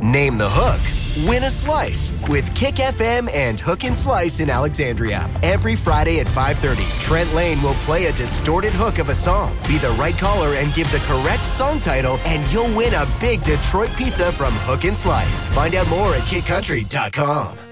Name the hook. Win a slice with Kick FM and Hook and Slice in Alexandria. Every Friday at 5:30, Trent Lane will play a distorted hook of a song. Be the right caller and give the correct song title, and you'll win a big Detroit pizza from Hook and Slice. Find out more at kickcountry.com.